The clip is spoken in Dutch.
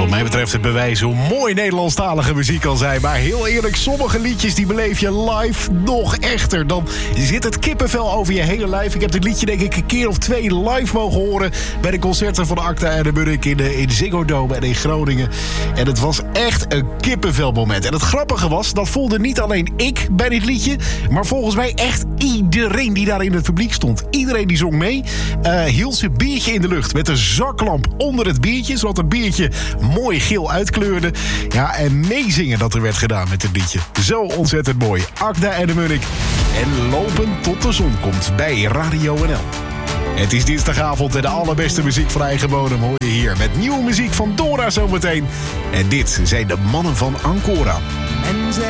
Wat mij betreft het bewijs hoe mooi Nederlandstalige muziek kan zijn. Maar heel eerlijk, sommige liedjes die beleef je live nog echter. Dan zit het kippenvel over je hele lijf. Ik heb dit liedje denk ik een keer of 2 live mogen horen bij de concerten van Acta en de Munnik in Ziggo Dome en in Groningen. En het was echt een kippenvelmoment. En het grappige was, dat voelde niet alleen ik bij dit liedje, maar volgens mij echt iedereen die daar in het publiek stond. Iedereen die zong mee, hield zijn biertje in de lucht met een zaklamp onder het biertje, zodat het biertje mooi geel uitkleurde. Ja, en meezingen dat er werd gedaan met het liedje. Zo ontzettend mooi. Acta en de Munnik. En lopen tot de zon komt bij Radio NL. Het is dinsdagavond en de allerbeste muziek van eigen bodem hoor je hier. Met nieuwe muziek van Dora zometeen. En dit zijn de mannen van Ancora.